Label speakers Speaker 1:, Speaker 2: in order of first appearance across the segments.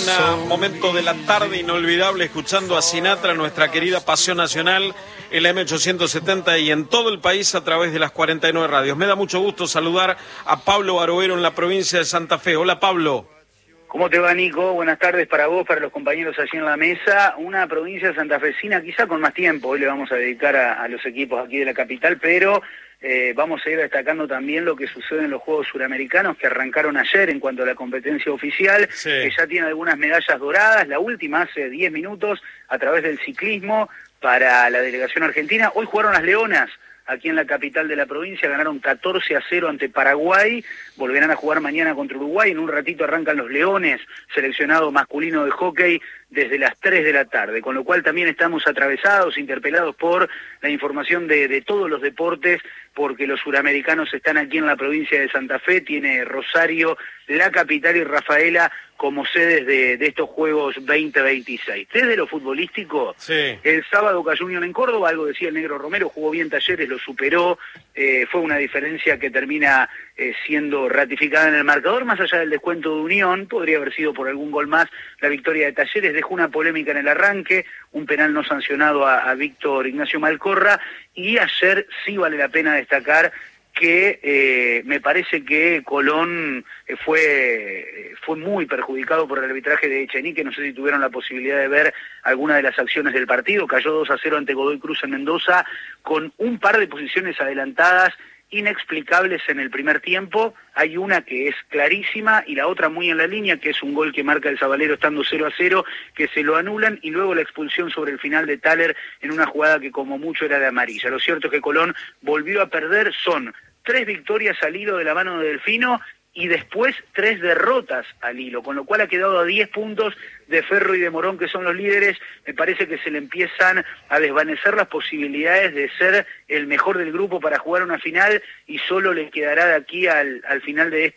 Speaker 1: un momento de la tarde inolvidable escuchando a Sinatra, nuestra querida pasión nacional, en la M870 y en todo el país a través de las 49 radios. Me da mucho gusto saludar a Pablo Barovero en la provincia de Santa Fe. Hola, Pablo.
Speaker 2: ¿Cómo te va, Nico? Buenas tardes para vos, para los compañeros allí en la mesa. Una provincia santafesina quizá con más tiempo. Hoy le vamos a dedicar a los equipos aquí de la capital, pero vamos a ir destacando también lo que sucede en los Juegos Suramericanos que arrancaron ayer en cuanto a la competencia oficial,
Speaker 1: sí,
Speaker 2: que ya tiene algunas medallas doradas. La última hace 10 minutos a través del ciclismo para la delegación argentina. Hoy jugaron las Leonas aquí en la capital de la provincia, ganaron 14-0 ante Paraguay, volverán a jugar mañana contra Uruguay, en un ratito arrancan los Leones, seleccionado masculino de hockey, desde las 3 de la tarde, con lo cual también estamos atravesados, interpelados por la información de todos los deportes, porque los suramericanos están aquí en la provincia de Santa Fe, tiene Rosario, la capital y Rafaela como sedes de estos Juegos 2026. Desde lo futbolístico,
Speaker 1: sí,
Speaker 2: el sábado cayó Unión en Córdoba, algo decía el Negro Romero, jugó bien Talleres, lo superó, fue una diferencia que termina siendo ratificada en el marcador, más allá del descuento de Unión, podría haber sido por algún gol más la victoria de Talleres, dejó una polémica en el arranque, un penal no sancionado a Víctor Ignacio Malcorra, y ayer sí vale la pena destacar que me parece que Colón fue muy perjudicado por el arbitraje de Echenique. No sé si tuvieron la posibilidad de ver alguna de las acciones del partido. Cayó 2-0 ante Godoy Cruz en Mendoza, con un par de posiciones adelantadas inexplicables en el primer tiempo. Hay una que es clarísima y la otra muy en la línea, que es un gol que marca el Sabalero estando 0-0, que se lo anulan, y luego la expulsión sobre el final de Thaler en una jugada que como mucho era de amarilla. Lo cierto es que Colón volvió a perder, son 3 victorias al hilo de la mano de Delfino y después 3 derrotas al hilo, con lo cual ha quedado a 10 puntos de Ferro y de Morón, que son los líderes. Me parece que se le empiezan a desvanecer las posibilidades de ser el mejor del grupo para jugar una final, y solo le quedará de aquí al final de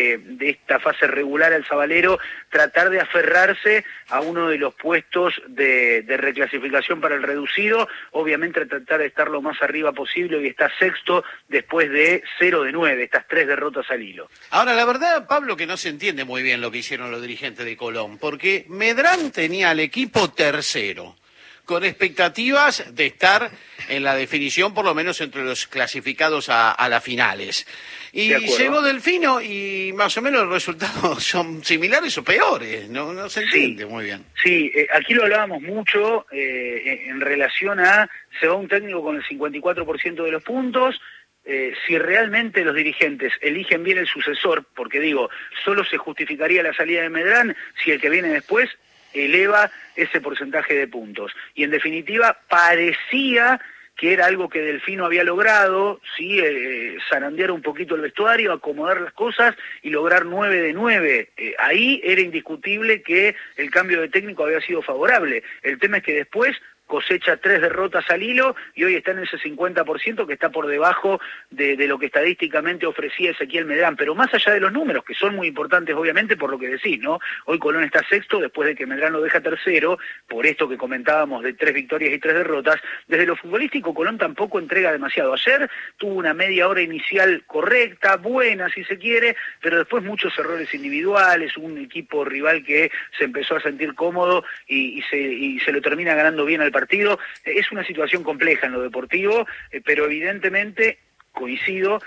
Speaker 2: esta fase regular al Sabalero tratar de aferrarse a uno de los puestos de reclasificación para el reducido, obviamente tratar de estar lo más arriba posible, y está sexto después de 0-9, estas 3 derrotas al hilo.
Speaker 3: Ahora, la verdad, Pablo, que no se entiende muy bien lo que hicieron los dirigentes de Colón, porque Medrán tenía al equipo tercero, con expectativas de estar en la definición, por lo menos entre los clasificados a las finales. Y llegó Delfino y más o menos los resultados son similares o peores, no se entiende muy bien.
Speaker 2: Sí, aquí lo hablábamos mucho en relación a, se va un técnico con el 54% de los puntos. Si realmente los dirigentes eligen bien el sucesor, porque digo, solo se justificaría la salida de Medrán si el que viene después eleva ese porcentaje de puntos. Y en definitiva parecía que era algo que Delfino había logrado, sí, zarandear un poquito el vestuario, acomodar las cosas y lograr 9 de 9. Ahí era indiscutible que el cambio de técnico había sido favorable. El tema es que después cosecha 3 derrotas al hilo y hoy está en ese 50% que está por debajo de lo que estadísticamente ofrecía Ezequiel Medrán. Pero más allá de los números, que son muy importantes obviamente por lo que decís, ¿no? Hoy Colón está sexto después de que Medrán lo deja tercero, por esto que comentábamos de 3 victorias y 3 derrotas. Desde lo futbolístico Colón tampoco entrega demasiado. Ayer tuvo una media hora inicial correcta, buena si se quiere, pero después muchos errores individuales, un equipo rival que se empezó a sentir cómodo y se lo termina ganando bien al partido. Es una situación compleja en lo deportivo, pero evidentemente coincido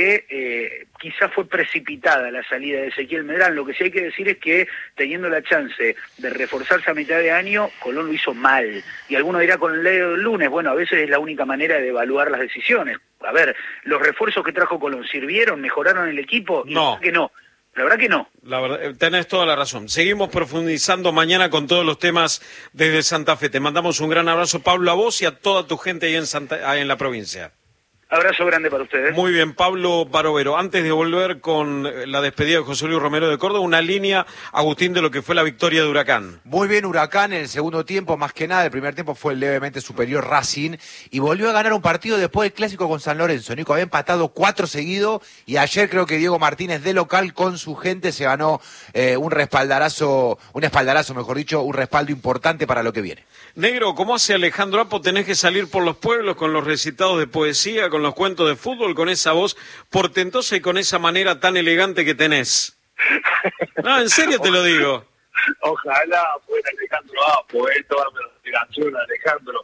Speaker 2: que quizás fue precipitada la salida de Ezequiel Medrán. Lo que sí hay que decir es que teniendo la chance de reforzarse a mitad de año, Colón lo hizo mal. Y alguno dirá con el dedo del lunes, bueno, a veces es la única manera de evaluar las decisiones. A ver, ¿los refuerzos que trajo Colón sirvieron, mejoraron el equipo?
Speaker 1: No.
Speaker 2: Que no. La verdad que no.
Speaker 1: La verdad, tenés toda la razón. Seguimos profundizando mañana con todos los temas desde Santa Fe. Te mandamos un gran abrazo, Pablo, a vos y a toda tu gente ahí en la provincia.
Speaker 2: Abrazo grande para ustedes.
Speaker 1: Muy bien, Pablo Barovero. Antes de volver con la despedida de José Luis Romero de Córdoba, una línea, Agustín, de lo que fue la victoria de Huracán.
Speaker 4: Muy bien Huracán en el segundo tiempo, más que nada. El primer tiempo fue levemente superior Racing y volvió a ganar un partido después del clásico con San Lorenzo. Nico había empatado 4 seguidos y ayer creo que Diego Martínez de local con su gente se ganó un espaldarazo, mejor dicho, un respaldo importante para lo que viene.
Speaker 1: Negro, ¿cómo hace Alejandro Apo? Tenés que salir por los pueblos con los recitados de poesía, con los cuentos de fútbol, con esa voz portentosa y con esa manera tan elegante que tenés. No, en serio te lo digo.
Speaker 5: Ojalá fuera Alejandro Apo, toda mi admiración a Alejandro.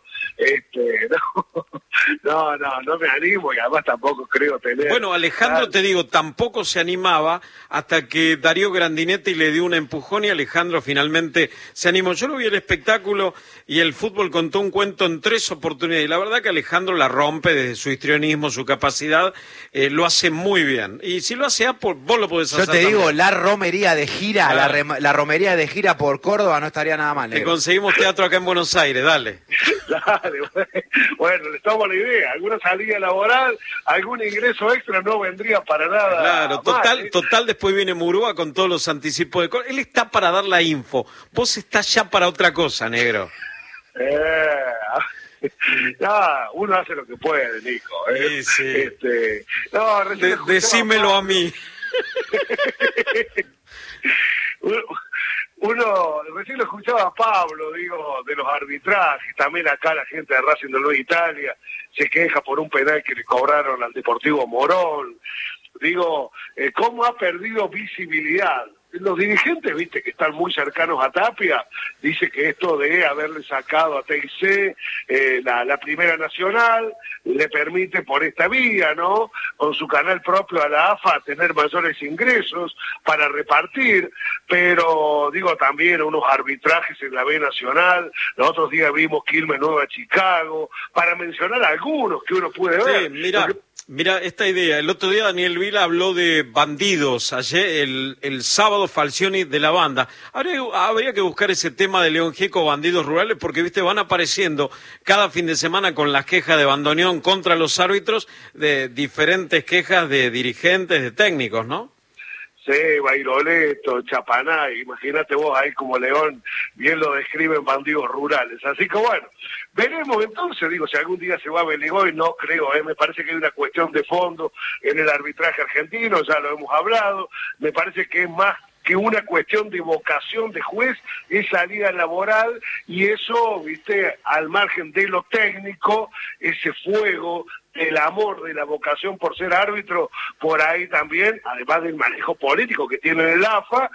Speaker 5: No me animo y además tampoco creo tener...
Speaker 1: Bueno, Alejandro, te digo, tampoco se animaba hasta que Darío Grandinetti le dio un empujón y Alejandro finalmente se animó. Yo lo vi el espectáculo y el fútbol contó un cuento en 3 oportunidades y la verdad que Alejandro la rompe desde su histrionismo, su capacidad, lo hace muy bien. Y si lo hace Apo, vos lo podés hacer.
Speaker 4: Yo te
Speaker 1: también.
Speaker 4: digo, la romería de gira,
Speaker 1: Claro.
Speaker 4: la romería de gira por Córdoba no estaría nada mal.
Speaker 1: Te conseguimos teatro acá en Buenos Aires, dale.
Speaker 5: Dale, bueno, les tomo la idea. Alguna salida laboral, algún ingreso extra no vendría para nada.
Speaker 1: Claro,
Speaker 5: mal,
Speaker 1: total, después viene Murúa con todos los anticipos de... Él está para dar la info, vos estás ya para otra cosa, negro.
Speaker 5: Uno hace lo que puede, Nico.
Speaker 1: Sí.
Speaker 5: Recién
Speaker 1: Decímelo a mí.
Speaker 5: Uno recién lo escuchaba a Pablo, digo, de los arbitrajes, también acá la gente de Racing de Nueva Italia se queja por un penal que le cobraron al Deportivo Morón. Digo, ¿cómo ha perdido visibilidad? Los dirigentes, viste, que están muy cercanos a Tapia, dice que esto de haberle sacado a TIC la Primera Nacional le permite por esta vía, ¿no? Con su canal propio a la AFA tener mayores ingresos para repartir, pero digo también unos arbitrajes en la B Nacional, los otros días vimos Quilmes Nueva Chicago, para mencionar algunos que uno puede ver.
Speaker 1: Sí, Mira esta idea. El otro día Daniel Vila habló de bandidos. Ayer, el sábado, Falcioni de la banda. Habría que buscar ese tema de León Gieco, bandidos rurales, porque viste van apareciendo cada fin de semana con las quejas de bandoneón contra los árbitros, de diferentes quejas de dirigentes, de técnicos, ¿no?
Speaker 5: Sí, Bairoleto, Chapanay, imagínate vos ahí como León, bien lo describen bandidos rurales. Así que bueno, veremos entonces, digo, si algún día se va a Beligoy, no creo, me parece que hay una cuestión de fondo en el arbitraje argentino, ya lo hemos hablado, me parece que es más que una cuestión de vocación de juez, es salida laboral, y eso, viste, al margen de lo técnico, ese fuego, el amor de la vocación por ser árbitro, por ahí también, además del manejo político que tiene el AFA,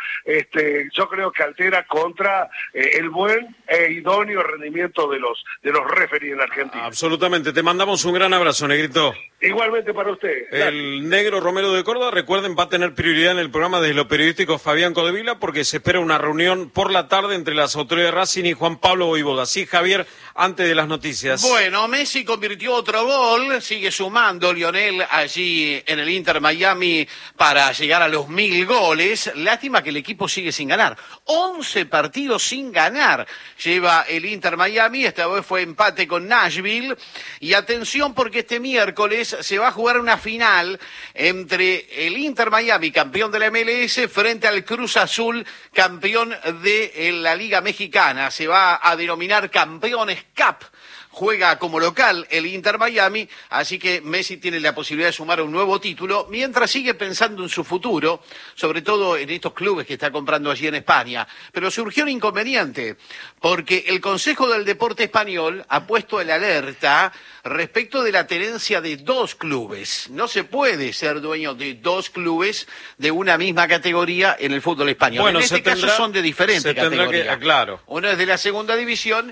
Speaker 5: yo creo que altera contra el buen e idóneo rendimiento de los referees en Argentina.
Speaker 1: Absolutamente, te mandamos un gran abrazo, Negrito.
Speaker 5: Igualmente para usted.
Speaker 1: El negro Romero de Córdoba, recuerden, va a tener prioridad en el programa desde lo periodístico Fabián Codevila, porque se espera una reunión por la tarde entre las autoridades de Racing y Juan Pablo Voivoda. Sí, Javier, antes de las noticias.
Speaker 3: Bueno, Messi convirtió otro gol, sigue sumando Lionel allí en el Inter Miami para llegar a los 1000 goles. Lástima que el equipo sigue sin ganar. 11 partidos sin ganar lleva el Inter Miami, esta vez fue empate con Nashville. Y atención porque este miércoles se va a jugar una final entre el Inter Miami, campeón de la MLS, frente al Cruz Azul, campeón de la Liga Mexicana. Se va a denominar Campeones Cup. Juega como local el Inter Miami, así que Messi tiene la posibilidad de sumar un nuevo título, mientras sigue pensando en su futuro, sobre todo en estos clubes que está comprando allí en España. Pero surgió un inconveniente, porque el Consejo del Deporte Español ha puesto el alerta respecto de la tenencia de 2 clubes. No se puede ser dueño de 2 clubes de una misma categoría en el fútbol español.
Speaker 1: Bueno,
Speaker 3: en este caso son de diferente categoría.
Speaker 1: Claro.
Speaker 3: Uno es de la segunda división,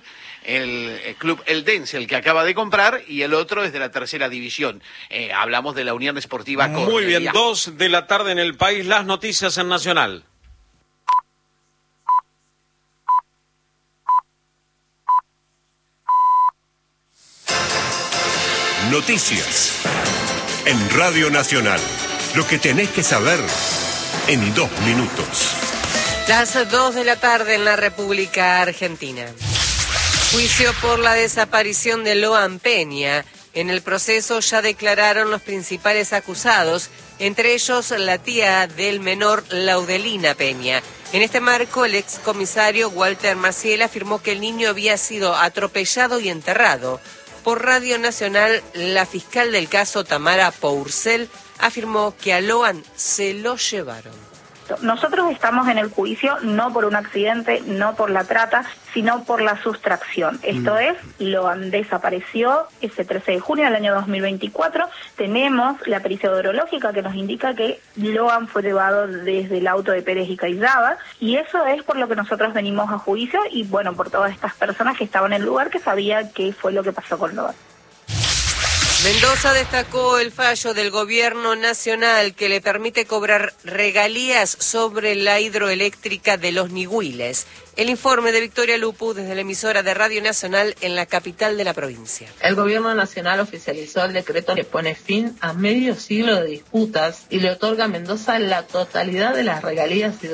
Speaker 3: el club Eldense, el que acaba de comprar, y el otro es de la tercera división. Hablamos de la Unión Esportiva Cornellá.
Speaker 1: Muy bien, 2 de la tarde en el país, las noticias en Nacional.
Speaker 6: Noticias en Radio Nacional. Lo que tenés que saber en 2 minutos.
Speaker 7: Las 2 de la tarde en la República Argentina. Juicio por la desaparición de Loan Peña. En el proceso ya declararon los principales acusados, entre ellos la tía del menor, Laudelina Peña. En este marco, el excomisario Walter Maciel afirmó que el niño había sido atropellado y enterrado. Por Radio Nacional, la fiscal del caso, Tamara Pourcel, afirmó que a Loan se lo llevaron.
Speaker 8: Nosotros estamos en el juicio no por un accidente, no por la trata, sino por la sustracción. Esto es, Loan desapareció ese 13 de junio del año 2024. Tenemos la pericia odorológica que nos indica que Loan fue llevado desde el auto de Pérez y Caizábal, y eso es por lo que nosotros venimos a juicio y bueno, por todas estas personas que estaban en el lugar que sabían qué fue lo que pasó con Loan.
Speaker 7: Mendoza destacó el fallo del gobierno nacional que le permite cobrar regalías sobre la hidroeléctrica de Los Nihuiles. El informe de Victoria Lupu desde la emisora de Radio Nacional en la capital de la provincia.
Speaker 9: El gobierno nacional oficializó el decreto que pone fin a medio siglo de disputas y le otorga a Mendoza la totalidad de las regalías hidroeléctricas